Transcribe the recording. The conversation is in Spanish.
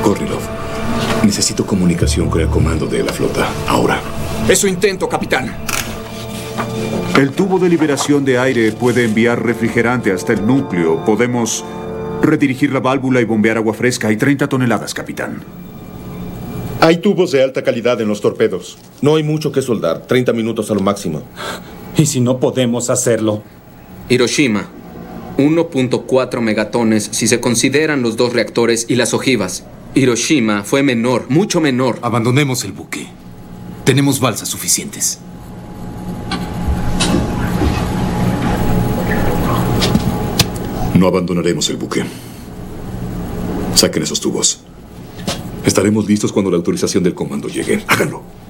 Kornilov, necesito comunicación con el comando de la flota. Ahora. Eso intento, capitán. El tubo de liberación de aire puede enviar refrigerante hasta el núcleo. Podemos redirigir la válvula y bombear agua fresca. Hay 30 toneladas, capitán. Hay tubos de alta calidad en los torpedos. No hay mucho que soldar. 30 minutos a lo máximo. ¿Y si no podemos hacerlo? Hiroshima, 1.4 megatones si se consideran los 2 reactores y las ojivas. Hiroshima fue menor, mucho menor. Abandonemos el buque. Tenemos balsas suficientes. No abandonaremos el buque. Saquen esos tubos. Estaremos listos cuando la autorización del comando llegue. Háganlo.